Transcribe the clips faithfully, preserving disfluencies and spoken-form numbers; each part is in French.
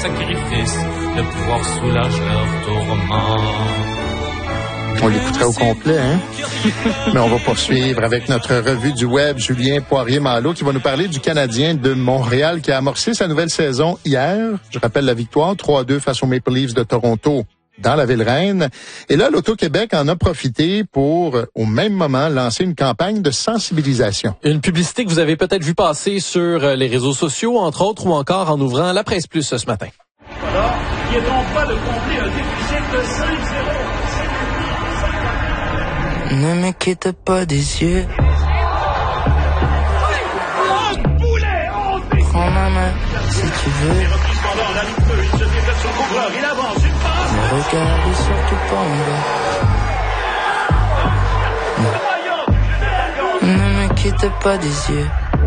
sacrifice, le pouvoir soulage leurs tourments. On l'écouterait au complet, hein? Mais on va poursuivre avec notre revue du web, Julien Poirier-Malo, qui va nous parler du Canadien de Montréal qui a amorcé sa nouvelle saison hier. Je rappelle la victoire, trois à deux face aux Maple Leafs de Toronto dans la Ville-Reine. Et là, l'Auto-Québec en a profité pour, au même moment, lancer une campagne de sensibilisation. Une publicité que vous avez peut-être vu passer sur les réseaux sociaux, entre autres, ou encore en ouvrant la Presse Plus ce matin. Voilà, qui est en train de combler un déficit de cinq zéro. Ne me quitte pas des yeux. Prends ma main si tu veux. Ne regarde surtout pas en bas. Ne me quitte pas des yeux.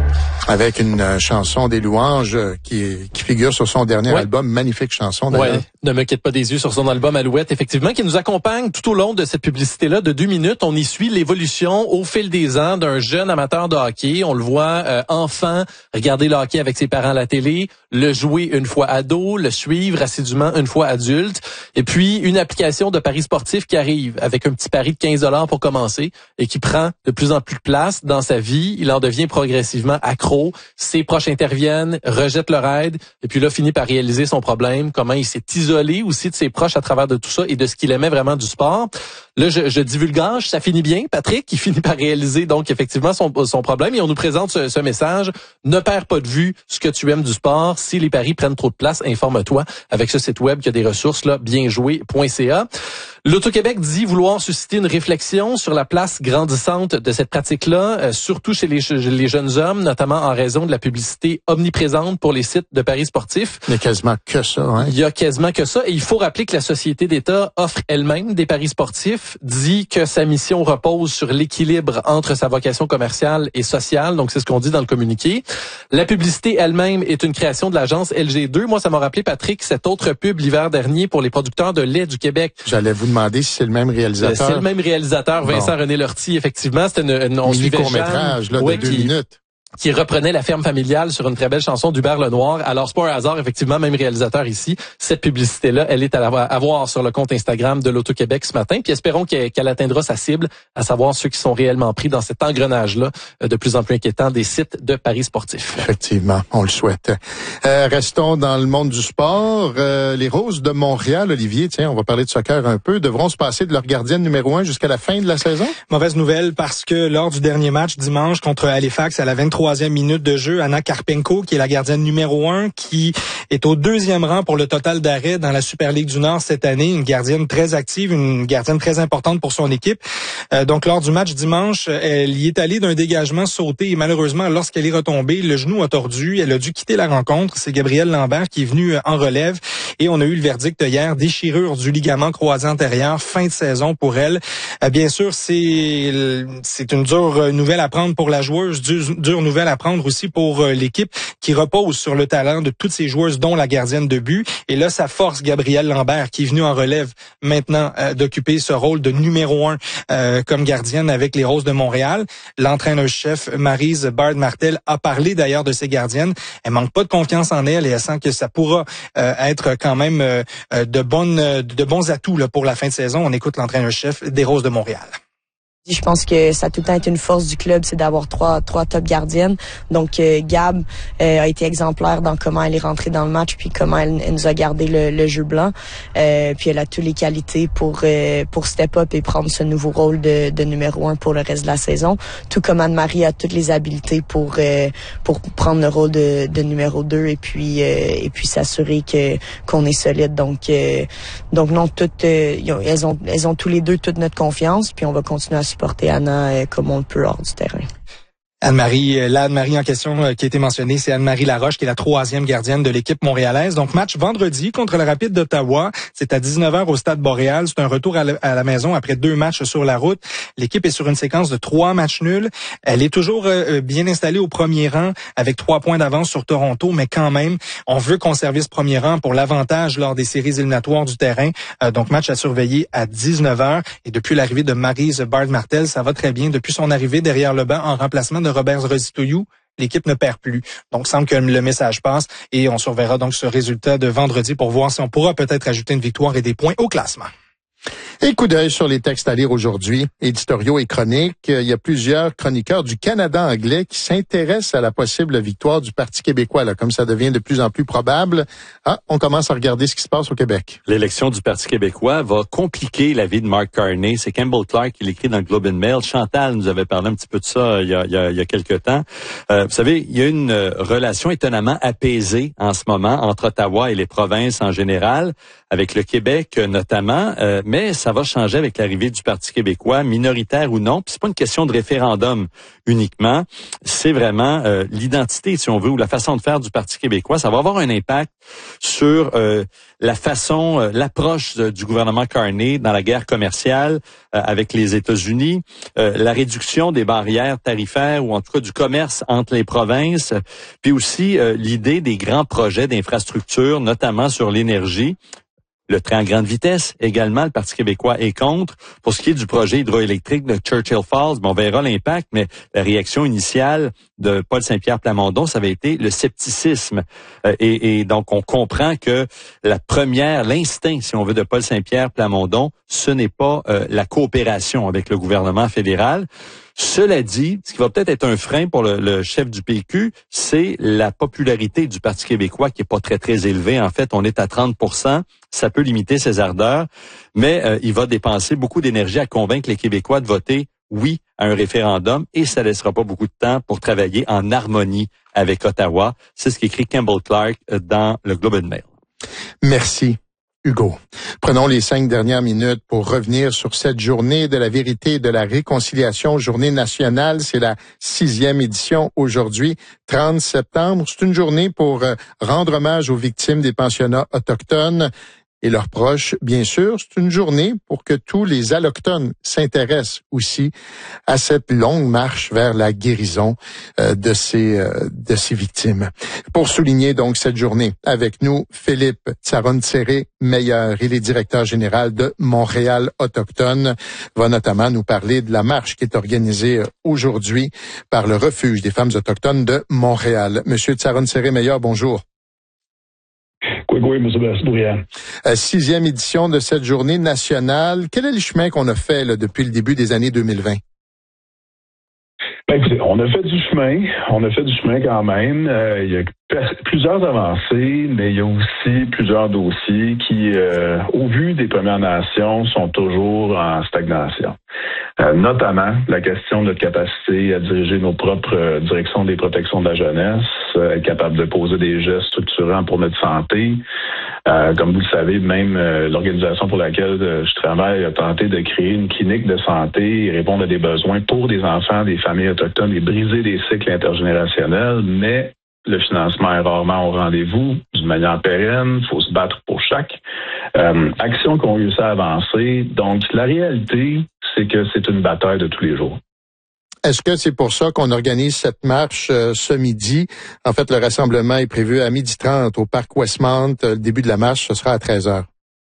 Avec une euh, chanson des louanges euh, qui, qui figure sur son dernier ouais. album, magnifique chanson d'ailleurs. Ouais. Ne me quitte pas des yeux sur son album Alouette, effectivement, qui nous accompagne tout au long de cette publicité-là de deux minutes. On y suit l'évolution au fil des ans d'un jeune amateur de hockey. On le voit euh, enfant regarder le hockey avec ses parents à la télé, le jouer une fois ado, le suivre assidûment une fois adulte. Et puis, une application de paris sportifs qui arrive avec un petit pari de quinze dollars pour commencer et qui prend de plus en plus de place dans sa vie. Il en devient progressivement accro. Ses proches interviennent, rejettent leur aide et puis là, finit par réaliser son problème, comment il s'est isolé aussi de ses proches à travers de tout ça et de ce qu'il aimait vraiment du sport. Là, je, je divulgage, ça finit bien. Patrick, qui finit par réaliser donc effectivement son, son problème et on nous présente ce, ce message. Ne perds pas de vue ce que tu aimes du sport. Si les paris prennent trop de place, informe-toi avec ce site web qui a des ressources, là, bienjoué point c a. L'Auto-Québec dit vouloir susciter une réflexion sur la place grandissante de cette pratique-là, euh, surtout chez les, les jeunes hommes, notamment en raison de la publicité omniprésente pour les sites de paris sportifs. Il y a quasiment que ça, hein? Il y a quasiment que ça. Et il faut rappeler que la Société d'État offre elle-même des paris sportifs, dit que sa mission repose sur l'équilibre entre sa vocation commerciale et sociale. Donc, c'est ce qu'on dit dans le communiqué. La publicité elle-même est une création de l'agence L G deux. Moi, ça m'a rappelé, Patrick, cette autre pub l'hiver dernier pour les producteurs de lait du Québec. J'allais vous demander si c'est le même réalisateur. C'est le même réalisateur, Vincent bon. René Lortie, effectivement. C'était une, une on mini court-métrage là, de ouais, deux qui, minutes. qui reprenait la ferme familiale sur une très belle chanson d'Hubert Lenoir. Alors, c'est pas un hasard, effectivement, même réalisateur ici. Cette publicité-là, elle est à, la, à voir sur le compte Instagram de l'Auto-Québec ce matin. Puis espérons qu'elle, qu'elle atteindra sa cible, à savoir ceux qui sont réellement pris dans cet engrenage-là de plus en plus inquiétant des sites de paris sportifs. Effectivement, on le souhaite. Euh, restons dans le monde du sport. Euh, les Roses de Montréal, Olivier, tiens, on va parler de soccer un peu, devront se passer de leur gardienne numéro un jusqu'à la fin de la saison? Mauvaise nouvelle parce que lors du dernier match dimanche contre Halifax à la vingt-troisième minute de jeu, Anna Karpenko, qui est la gardienne numéro un, qui est au deuxième rang pour le total d'arrêts dans la Super Ligue du Nord cette année, une gardienne très active, une gardienne très importante pour son équipe. Euh, donc, lors du match dimanche, elle y est allée d'un dégagement sauté et malheureusement, lorsqu'elle est retombée, le genou a tordu, elle a dû quitter la rencontre. C'est Gabrielle Lambert qui est venue en relève et on a eu le verdict hier, déchirure du ligament croisé antérieur, fin de saison pour elle. Euh, bien sûr, c'est c'est une dure nouvelle à prendre pour la joueuse, dure, dure nouvelle à prendre aussi pour euh, l'équipe qui repose sur le talent de toutes ces joueuses, dont la gardienne de but. Et là, ça force Gabrielle Lambert, qui est venue en relève maintenant euh, d'occuper ce rôle de numéro un euh, comme gardienne avec les Roses de Montréal. L'entraîneur-chef Maryse Bard-Martel a parlé d'ailleurs de ses gardiennes. Elle manque pas de confiance en elle et elle sent que ça pourra euh, être quand même euh, de bonnes, de bons atouts là, pour la fin de saison. On écoute l'entraîneur-chef des Roses de Montréal. Je pense que ça a tout le temps été une force du club, c'est d'avoir trois trois top gardiennes. Donc euh, Gab euh, a été exemplaire dans comment elle est rentrée dans le match, puis comment elle, elle nous a gardé le, le jeu blanc. Euh, puis elle a toutes les qualités pour euh, pour step up et prendre ce nouveau rôle de, de numéro un pour le reste de la saison. Tout comme Anne-Marie a toutes les habiletés pour euh, pour prendre le rôle de, de numéro deux et puis euh, et puis s'assurer que qu'on est solide. Donc euh, donc non, toutes euh, elles ont elles ont tous les deux toute notre confiance, puis on va continuer à supporter Anna euh, comme on le peut hors du terrain. Anne-Marie, la Anne-Marie en question euh, qui a été mentionnée, c'est Anne-Marie Laroche, qui est la troisième gardienne de l'équipe montréalaise. Donc, match vendredi contre le Rapide d'Ottawa. C'est à dix-neuf heures au Stade Boréal. C'est un retour à la, à la maison après deux matchs sur la route. L'équipe est sur une séquence de trois matchs nuls. Elle est toujours euh, bien installée au premier rang avec trois points d'avance sur Toronto, mais quand même, on veut conserver ce premier rang pour l'avantage lors des séries éliminatoires du terrain. Euh, donc, match à surveiller à dix-neuf heures. Et depuis l'arrivée de Maryse Bard-Martel, ça va très bien. Depuis son arrivée derrière le banc en remplacement de Robert Zrozitoyou, l'équipe ne perd plus. Donc, il semble que le message passe et on surveillera donc ce résultat de vendredi pour voir si on pourra peut-être ajouter une victoire et des points au classement. Et coup d'œil sur les textes à lire aujourd'hui, éditoriaux et chroniques. Il y a plusieurs chroniqueurs du Canada anglais qui s'intéressent à la possible victoire du Parti québécois, là, comme ça devient de plus en plus probable. Ah, on commence à regarder ce qui se passe au Québec. L'élection du Parti québécois va compliquer la vie de Mark Carney. C'est Campbell Clark qui l'écrit dans le Globe and Mail. Chantal nous avait parlé un petit peu de ça il y a, il y a, il y a quelques temps. Euh, vous savez, il y a une relation étonnamment apaisée en ce moment entre Ottawa et les provinces en général, avec le Québec notamment, euh, mais ça va changer avec l'arrivée du Parti québécois, minoritaire ou non. Puis c'est pas une question de référendum uniquement, c'est vraiment euh, l'identité, si on veut, ou la façon de faire du Parti québécois. Ça va avoir un impact sur euh, la façon, euh, l'approche de, du gouvernement Carney dans la guerre commerciale euh, avec les États-Unis, euh, la réduction des barrières tarifaires ou en tout cas du commerce entre les provinces, puis aussi euh, l'idée des grands projets d'infrastructure, notamment sur l'énergie. Le train à grande vitesse, également, le Parti québécois est contre. Pour ce qui est du projet hydroélectrique de Churchill Falls, bon, on verra l'impact, mais la réaction initiale de Paul Saint-Pierre Plamondon, ça avait été le scepticisme. Euh, et, et donc, on comprend que la première, l'instinct, si on veut, de Paul Saint-Pierre Plamondon, ce n'est pas euh, la coopération avec le gouvernement fédéral. Cela dit, ce qui va peut-être être un frein pour le, le chef du P Q, c'est la popularité du Parti québécois qui est pas très, très élevée. En fait, on est à trente pour cent. Ça peut limiter ses ardeurs, mais euh, il va dépenser beaucoup d'énergie à convaincre les Québécois de voter oui à un référendum et ça laissera pas beaucoup de temps pour travailler en harmonie avec Ottawa. C'est ce qu'écrit Campbell Clark dans le Globe and Mail. Merci, Hugo. Prenons les cinq dernières minutes pour revenir sur cette journée de la vérité et de la réconciliation, journée nationale. C'est la sixième édition aujourd'hui, trente septembre. C'est une journée pour rendre hommage aux victimes des pensionnats autochtones et leurs proches, bien sûr. C'est une journée pour que tous les allochtones s'intéressent aussi à cette longue marche vers la guérison euh, de ces euh, de ces victimes. Pour souligner donc cette journée, avec nous, Philippe Tsarontsere-Meilleur, il est directeur général de Montréal Autochtone, va notamment nous parler de la marche qui est organisée aujourd'hui par le Refuge des femmes autochtones de Montréal. Monsieur Tsarontsere-Meilleur, bonjour. Oui, oui, M. Bruyère. Euh, sixième édition de cette journée nationale. Quel est le chemin qu'on a fait là, depuis le début des années deux mille vingt? Ben, écoutez, on a fait du chemin. On a fait du chemin quand même. Euh, il y a plusieurs avancées, mais il y a aussi plusieurs dossiers qui, euh, au vu des Premières Nations, sont toujours en stagnation. Euh, notamment la question de notre capacité à diriger nos propres euh, directions des protections de la jeunesse, euh, être capable de poser des gestes structurants pour notre santé. Euh, comme vous le savez, même euh, l'organisation pour laquelle euh, je travaille a tenté de créer une clinique de santé et répondre à des besoins pour des enfants des familles autochtones et briser des cycles intergénérationnels, mais le financement est rarement au rendez-vous d'une manière pérenne. Il faut se battre pour chaque euh, action qu'on réussit à avancer. Donc, la réalité, c'est que c'est une bataille de tous les jours. Est-ce que c'est pour ça qu'on organise cette marche euh, ce midi? En fait, le rassemblement est prévu à midi trente au parc Westmount. Le début de la marche, ce sera à treize heures.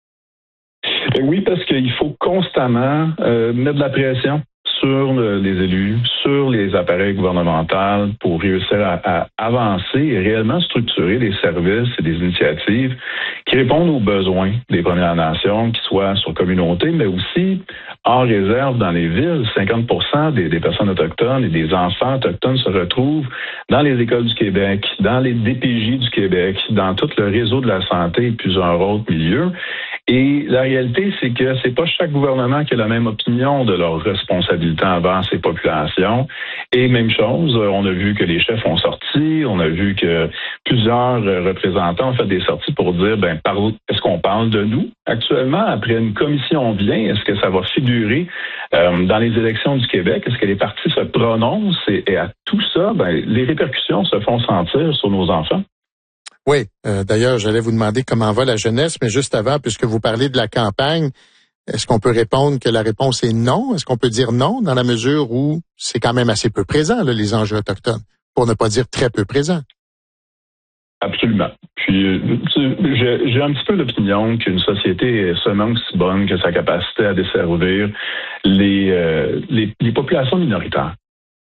Oui, parce qu'il faut constamment euh, mettre de la pression sur le, les élus, sur les appareils gouvernementaux pour réussir à, à avancer et réellement structurer des services et des initiatives qui répondent aux besoins des Premières Nations, qui soient sur communauté, mais aussi en réserve dans les villes. cinquante pour cent des, des personnes autochtones et des enfants autochtones se retrouvent dans les écoles du Québec, dans les D P J du Québec, dans tout le réseau de la santé et plusieurs autres milieux. Et la réalité, c'est que c'est pas chaque gouvernement qui a la même opinion de leur responsabilité envers ces populations. Et même chose, on a vu que les chefs ont sorti, on a vu que plusieurs représentants ont fait des sorties pour dire, ben, par, est-ce qu'on parle de nous actuellement? Après une commission vient, est-ce que ça va figurer euh, dans les élections du Québec? Est-ce que les partis se prononcent? Et, et à tout ça, ben, les répercussions se font sentir sur nos enfants. Oui, euh, d'ailleurs, j'allais vous demander comment va la jeunesse, mais juste avant, puisque vous parlez de la campagne, est-ce qu'on peut répondre que la réponse est non? Est-ce qu'on peut dire non dans la mesure où c'est quand même assez peu présent, là, les enjeux autochtones, pour ne pas dire très peu présent? Absolument. Puis, j'ai, j'ai un petit peu l'opinion qu'une société est seulement aussi bonne que sa capacité à desservir les, euh, les, les populations minoritaires.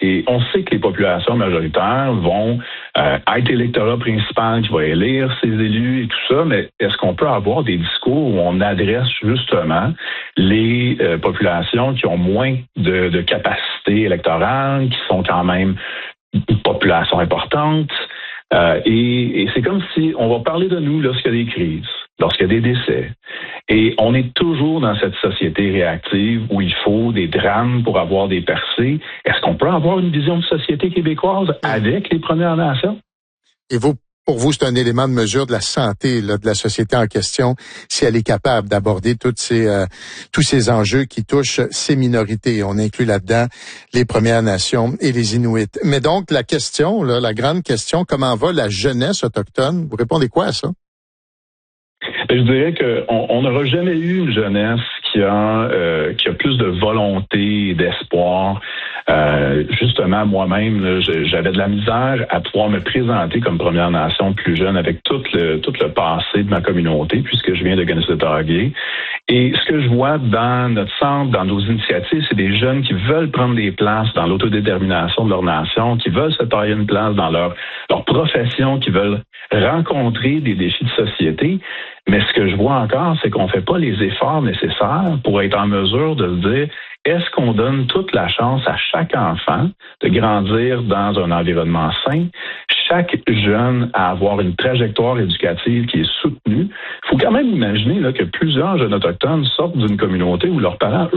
Et on sait que les populations majoritaires vont euh, être l'électorat principal qui va élire ses élus et tout ça, mais est-ce qu'on peut avoir des discours où on adresse justement les euh, populations qui ont moins de, de capacité électorale, qui sont quand même une population importante, euh, et, et c'est comme si on va parler de nous lorsqu'il y a des crises, lorsqu'il y a des décès. Et on est toujours dans cette société réactive où il faut des drames pour avoir des percées. Est-ce qu'on peut avoir une vision de société québécoise avec les Premières Nations? Et vous, pour vous, c'est un élément de mesure de la santé là, de la société en question, si elle est capable d'aborder toutes ces, euh, tous ces enjeux qui touchent ces minorités. On inclut là-dedans les Premières Nations et les Inuits. Mais donc, la question, là, la grande question, comment va la jeunesse autochtone? Vous répondez quoi à ça? Je dirais qu'on on n'aura jamais eu une jeunesse qui a euh, qui a plus de volonté et d'espoir. Euh, justement, moi-même, là, j'avais de la misère à pouvoir me présenter comme Première Nation plus jeune avec tout le tout le passé de ma communauté, puisque je viens de Kanesatake. Et ce que je vois dans notre centre, dans nos initiatives, c'est des jeunes qui veulent prendre des places dans l'autodétermination de leur nation, qui veulent se tailler une place dans leur leur profession, qui veulent rencontrer des défis de société. Mais ce que je vois encore, c'est qu'on ne fait pas les efforts nécessaires pour être en mesure de se dire, est-ce qu'on donne toute la chance à chaque enfant de grandir dans un environnement sain, chaque jeune à avoir une trajectoire éducative qui est soutenue? Il faut quand même imaginer là, que plusieurs jeunes autochtones sortent d'une communauté où leurs parents,